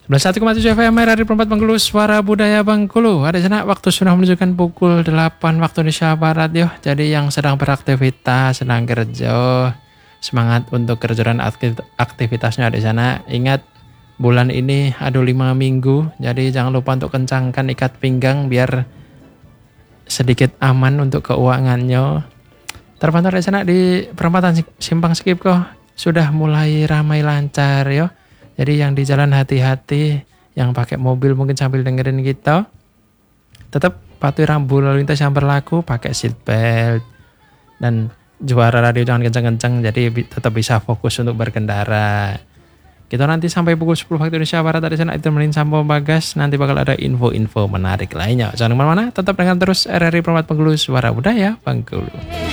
91,7 FM RRI Perempat Bengkulu, Suara Budaya Bengkulu. Ada sana waktu sudah menunjukkan pukul 8 waktu Indonesia Barat yo. Jadi yang sedang beraktivitas, sedang kerja, semangat untuk kerja dan aktivitasnya di sana. Ingat bulan ini ada 5 minggu, jadi jangan lupa untuk kencangkan ikat pinggang biar sedikit aman untuk keuangannya. Terpantau di sana di perempatan Simpang Skip kok sudah mulai ramai lancar yo. Jadi yang di jalan hati-hati, yang pakai mobil mungkin sambil dengerin kita, tetap patuhi rambu lalu lintas yang berlaku, pakai seat belt, dan juara radio jangan kencang-kencang, jadi tetap bisa fokus untuk berkendara. Kita nanti sampai pukul 10 waktu Indonesia Barat dari sana ditemenin sama Bagas, nanti bakal ada info-info menarik lainnya. Jangan kemana-mana, tetap dengar terus RRI Perempat Bengkulu, Suara Budaya Bengkulu.